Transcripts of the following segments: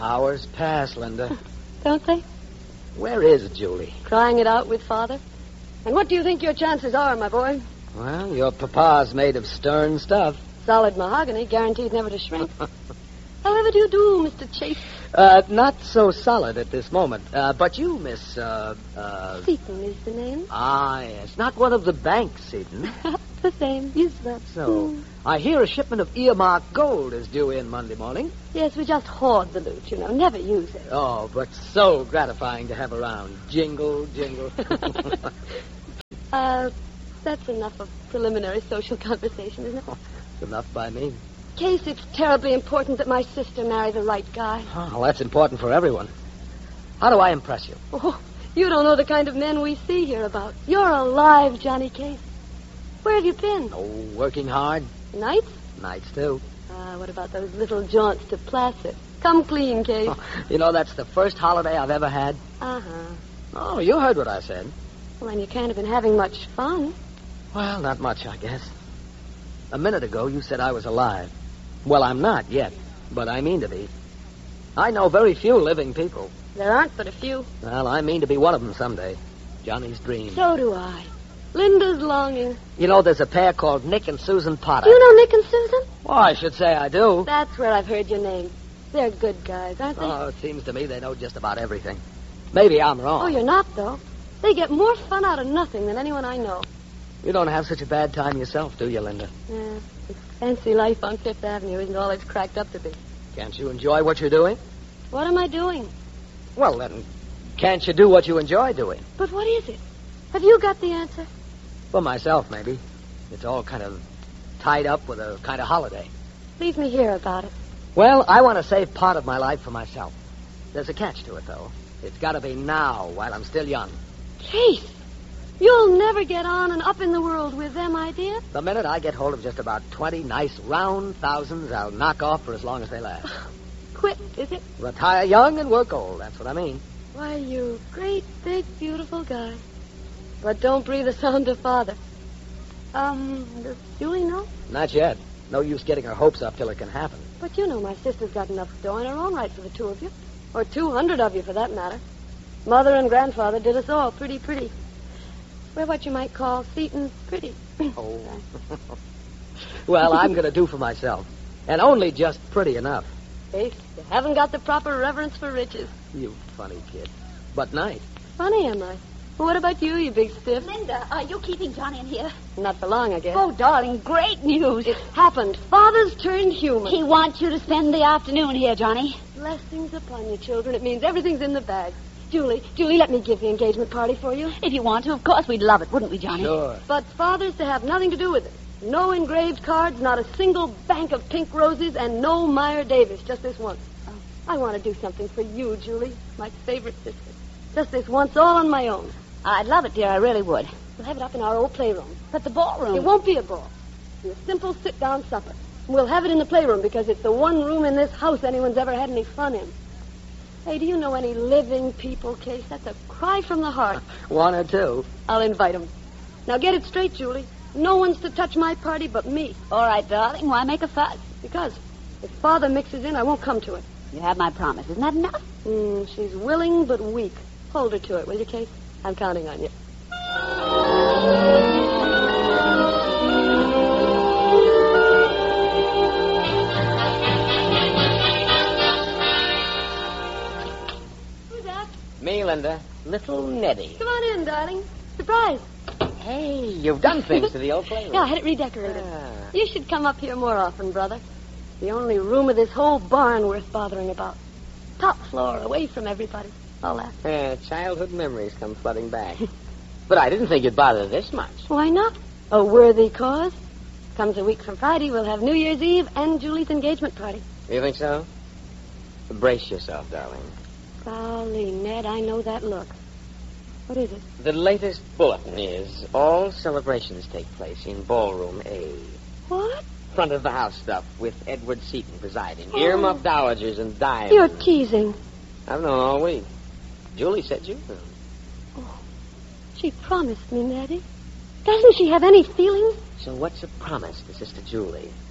Hours pass, Linda. Don't they? Where is Julie? Crying it out with Father. And what do you think your chances are, my boy? Well, your papa's made of stern stuff. Solid mahogany, guaranteed never to shrink. However do you do, Mr. Chase? Not so solid at this moment. But you, Miss, Seaton is the name. Ah, yes. Not one of the banks, Seaton. The same. Yes, sir. So, I hear a shipment of earmarked gold is due in Monday morning. Yes, we just hoard the loot, you know. Never use it. Oh, but so gratifying to have around. Jingle, jingle. That's enough of preliminary social conversation, isn't it? It's enough by me. Case, it's terribly important that my sister marry the right guy. Oh, well, that's important for everyone. How do I impress you? Oh, you don't know the kind of men we see here about. You're alive, Johnny Case. Where have you been? Oh, working hard. Nights? Nights, too. What about those little jaunts to Placid? Come clean, Case. Oh, you know, that's the first holiday I've ever had. Uh-huh. Oh, you heard what I said. Well, then you can't have been having much fun. Well, not much, I guess. A minute ago, you said I was alive. Well, I'm not yet, but I mean to be. I know very few living people. There aren't but a few. Well, I mean to be one of them someday. Johnny's dream. So do I. Linda's longing. You know, there's a pair called Nick and Susan Potter. Do you know Nick and Susan? Well, I should say I do. That's where I've heard your name. They're good guys, aren't they? Oh, it seems to me they know just about everything. Maybe I'm wrong. Oh, you're not, though. They get more fun out of nothing than anyone I know. You don't have such a bad time yourself, do you, Linda? Yeah, this fancy life on Fifth Avenue isn't all it's cracked up to be. Can't you enjoy what you're doing? What am I doing? Well, then, can't you do what you enjoy doing? But what is it? Have you got the answer? For myself, maybe. It's all kind of tied up with a kind of holiday. Leave me hear about it. Well, I want to save part of my life for myself. There's a catch to it, though. It's got to be now, while I'm still young. Case, you'll never get on and up in the world with them, I dear. The minute I get hold of just about 20 nice round thousands, I'll knock off for as long as they last. Quit, is it? Retire young and work old, that's what I mean. Why, you great, big, beautiful guy. But don't breathe a sound to Father. Does Julie know? Not yet. No use getting her hopes up till it can happen. But you know my sister's got enough dough in her own right for the two of you. Or 200 of you, for that matter. Mother and grandfather did us all pretty. We're what you might call Seaton pretty. Oh. Well, I'm going to do for myself. And only just pretty enough. Faith, you haven't got the proper reverence for riches. You funny kid. But nice. Funny, am I? Well, what about you big stiff? Linda, are you keeping Johnny in here? Not for long, I guess. Oh, darling, great news. It's happened. Father's turned human. He wants you to spend the afternoon here, Johnny. Blessings upon you, children. It means everything's in the bag. Julie, let me give the engagement party for you. If you want to, of course we'd love it, wouldn't we, Johnny? Sure. But Father's to have nothing to do with it. No engraved cards, not a single bank of pink roses, and no Meyer Davis, just this once. Oh. I want to do something for you, Julie, my favorite sister. Just this once, all on my own. I'd love it, dear, I really would. We'll have it up in our old playroom. But the ballroom... It won't be a ball. It'll be a simple sit-down supper. And we'll have it in the playroom because it's the one room in this house anyone's ever had any fun in. Hey, do you know any living people, Case? That's a cry from the heart. One or two. I'll invite them. Now get it straight, Julie. No one's to touch my party but me. All right, darling. Why make a fuss? Because if Father mixes in, I won't come to it. You have my promise. Isn't that enough? She's willing but weak. Hold her to it, will you, Case? I'm counting on you. Who's that? Me, Linda. Little Nettie. Come on in, darling. Surprise. Hey, you've done things to the old playroom. Yeah, I had it redecorated. Ah. You should come up here more often, brother. The only room of this whole barn worth bothering about. Top floor, away from everybody. All that. Childhood memories come flooding back. But I didn't think you'd bother this much. Why not? A worthy cause. Comes a week from Friday, we'll have New Year's Eve and Julie's engagement party. You think so? Brace yourself, darling. Golly, Ned, I know that look. What is it? The latest bulletin is all celebrations take place in Ballroom A. What? Front of the house stuff with Edward Seaton presiding. Oh. Earmuffed dowagers and diamonds. You're teasing. I've known all week. Julie said you knew. Oh, she promised me, Nettie. Doesn't she have any feelings? So what's a promise to Sister Julie?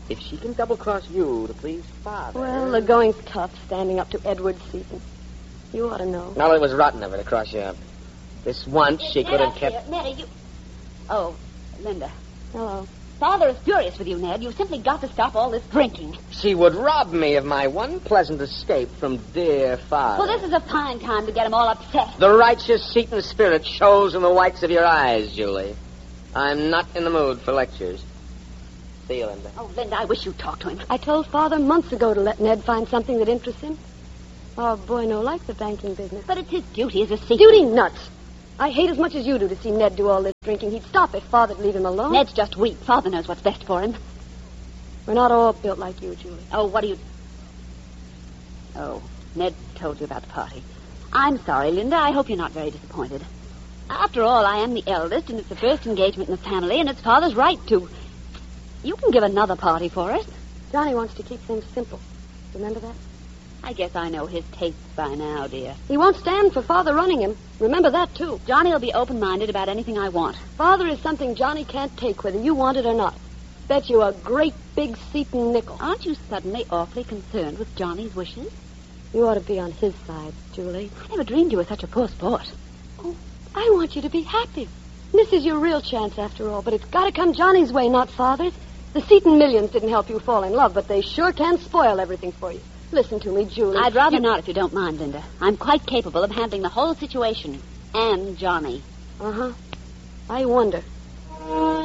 If she can double-cross you to please Father... Well, the going's tough, standing up to Edward Seaton. You ought to know. Well, it was rotten of her to cross you up. This once she could have kept... Ned, are you... Oh, Linda. Hello. Father is furious with you, Ned. You've simply got to stop all this drinking. She would rob me of my one pleasant escape from dear Father. Well, this is a fine time to get him all upset. The righteous Seaton spirit shows in the whites of your eyes, Julie. I'm not in the mood for lectures. See you, Linda. Oh, Linda, I wish you'd talk to him. I told Father months ago to let Ned find something that interests him. Our boy no like the banking business. But it's his duty as a secret. Duty nuts. I hate as much as you do to see Ned do all this drinking. He'd stop if Father'd leave him alone. Ned's just weak. Father knows what's best for him. We're not all built like you, Julie. Oh, what do you... Oh, Ned told you about the party. I'm sorry, Linda. I hope you're not very disappointed. After all, I am the eldest, and it's the first engagement in the family, and it's Father's right to... You can give another party for us. Johnny wants to keep things simple. Remember that? I guess I know his tastes by now, dear. He won't stand for Father running him. Remember that, too. Johnny will be open-minded about anything I want. Father is something Johnny can't take, whether you want it or not. Bet you a great big Seaton nickel. Aren't you suddenly awfully concerned with Johnny's wishes? You ought to be on his side, Julie. I never dreamed you were such a poor sport. Oh, I want you to be happy. This is your real chance, after all, but it's got to come Johnny's way, not Father's. The Seaton millions didn't help you fall in love, but they sure can spoil everything for you. Listen to me, Julie. I'd rather not, if you don't mind, Linda. I'm quite capable of handling the whole situation. And Johnny. Uh-huh. I wonder.